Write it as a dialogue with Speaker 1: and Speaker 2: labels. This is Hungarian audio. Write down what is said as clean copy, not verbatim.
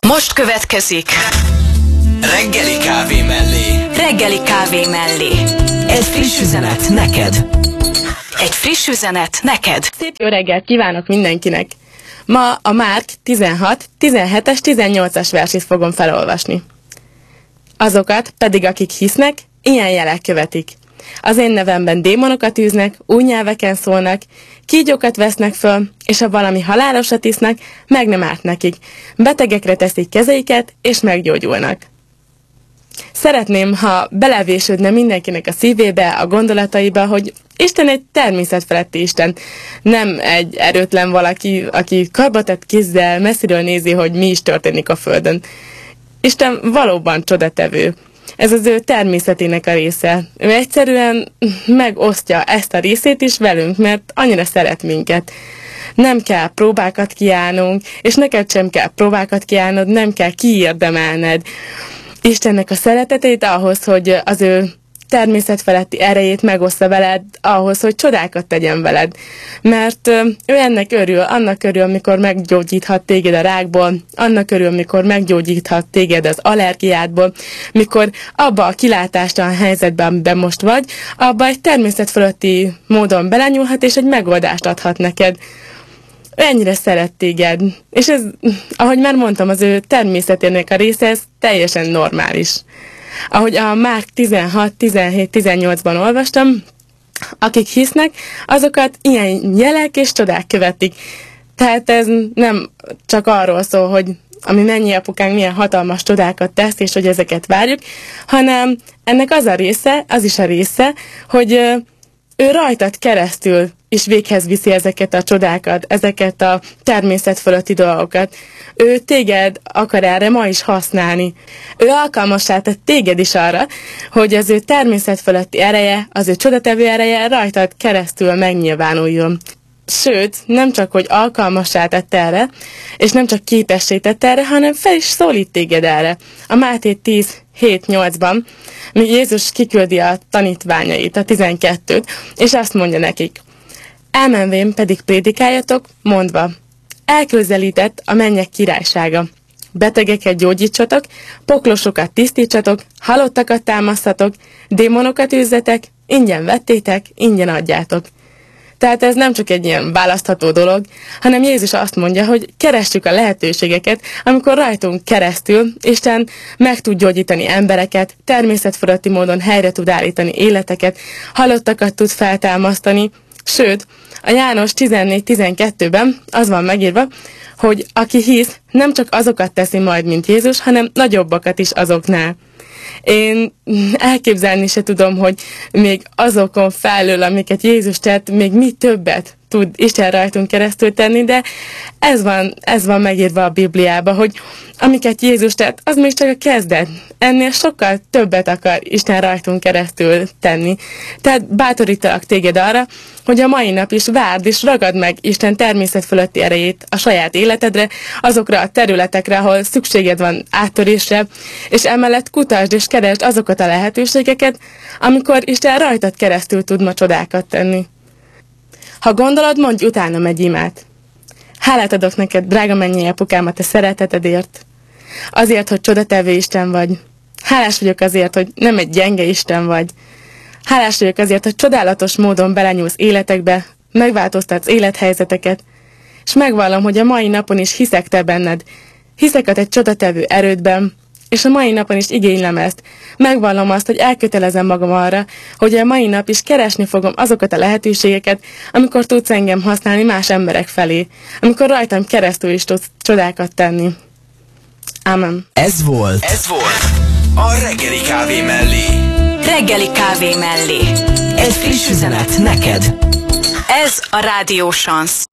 Speaker 1: Most következik
Speaker 2: Reggeli kávé mellé.
Speaker 1: Reggeli kávé mellé.
Speaker 2: Egy friss üzenet neked.
Speaker 1: Egy friss üzenet neked.
Speaker 3: Szép jó reggelt kívánok mindenkinek! Ma a Márk 16, 17-es, 18-as versét fogom felolvasni. Azokat pedig, akik hisznek, ilyen jelek követik. Az én nevemben démonokat űznek, új nyelveken szólnak, kígyókat vesznek föl, és ha valami halálosat isznak, meg nem árt nekik. Betegekre teszik kezeiket, és meggyógyulnak. Szeretném, ha belevésődne mindenkinek a szívébe, a gondolataiba, hogy Isten egy természetfeletti Isten. Nem egy erőtlen valaki, aki karbatett kézzel messziről nézi, hogy mi is történik a Földön. Isten valóban csodatevő. Ez az ő természetének a része. Ő egyszerűen megosztja ezt a részét is velünk, mert annyira szeret minket. Nem kell próbákat kiállnunk, és neked sem kell próbákat kiállnod, nem kell kiérdemelned Istennek a szeretetét ahhoz, hogy az ő természetfeletti erejét megoszta veled, ahhoz, hogy csodákat tegyen veled. Mert ő ennek örül, annak örül, amikor meggyógyíthat téged a rákból, annak örül, amikor meggyógyíthat téged az allergiádból, mikor abba a kilátástalan helyzetben, amiben most vagy, abba egy természetfeletti módon belenyúlhat, és egy megoldást adhat neked. Ő ennyire szeret téged. És ez, ahogy már mondtam, az ő természetének a része, ez teljesen normális. Ahogy a Márk 16, 17, 18-ban olvastam, akik hisznek, azokat ilyen jelek és csodák követik. Tehát ez nem csak arról szól, hogy ami mennyi apukánk milyen hatalmas csodákat tesz, és hogy ezeket várjuk, hanem ennek az a része, az is a része, hogy ő rajtad keresztül is véghez viszi ezeket a csodákat, ezeket a természet fölötti dolgokat. Ő téged akar erre ma is használni. Ő alkalmassá tett téged is arra, hogy az ő természet fölötti ereje, az ő csodatevő ereje rajtad keresztül megnyilvánuljon. Sőt, nem csak, hogy alkalmassá tett erre, és nem csak képessé tett erre, hanem fel is szólít téged erre. A Máté 10, 7-8-ban, míg Jézus kiküldi a tanítványait, a 12-t, és azt mondja nekik: elmenvén pedig prédikáljatok, mondva: elközelített a mennyek királysága. Betegeket gyógyítsatok, poklosokat tisztítsatok, halottakat támasztatok, démonokat űzzetek, ingyen vettétek, ingyen adjátok. Tehát ez nem csak egy ilyen választható dolog, hanem Jézus azt mondja, hogy keressük a lehetőségeket, amikor rajtunk keresztül Isten meg tud gyógyítani embereket, természetfeletti módon helyre tud állítani életeket, halottakat tud feltámasztani, sőt, a János 14-12-ben az van megírva, hogy aki hisz, nem csak azokat teszi majd, mint Jézus, hanem nagyobbakat is azoknál. Én elképzelni se tudom, hogy még azokon felül, amiket Jézus tett, még mi többet tud Isten rajtunk keresztül tenni, de ez van megírva a Bibliában, hogy amiket Jézus tett, az még csak a kezdet. Ennél sokkal többet akar Isten rajtunk keresztül tenni. Tehát bátorítalak téged arra, hogy a mai nap is várd és ragad meg Isten természet fölötti erejét a saját életedre, azokra a területekre, ahol szükséged van áttörésre, és emellett kutasd és keresd azokat a lehetőségeket, amikor Isten rajtad keresztül tud ma csodákat tenni. Ha gondolod, mondj utánam egy imát. Hálát adok neked, drága mennyei apukám, a te szeretetedért. Azért, hogy csodatevő Isten vagy. Hálás vagyok azért, hogy nem egy gyenge Isten vagy. Hálás vagyok azért, hogy csodálatos módon belenyúlsz életekbe, megváltoztatsz élethelyzeteket, és megvallom, hogy a mai napon is hiszek te benned. Hiszek a te csodatevő erődben, és a mai napon is igénylem ezt. Megvallom azt, hogy elkötelezem magam arra, hogy a mai nap is keresni fogom azokat a lehetőségeket, amikor tudsz engem használni más emberek felé, amikor rajtam keresztül is tudsz csodákat tenni. Amen.
Speaker 2: Ez volt a Reggeli kávé mellé.
Speaker 1: Reggeli kávé mellé.
Speaker 2: Egy friss üzenet neked.
Speaker 1: Ez a Rádió Chance.